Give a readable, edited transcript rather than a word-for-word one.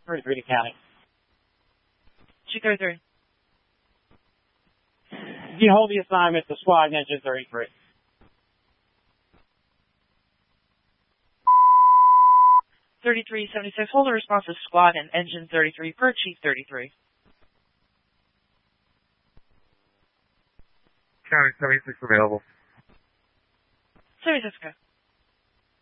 33 to county. Chief 33. You hold the assignment to squad and engine 33. (3376) hold a response to squad and engine 33 per Chief 33. County 76 available. 76, go.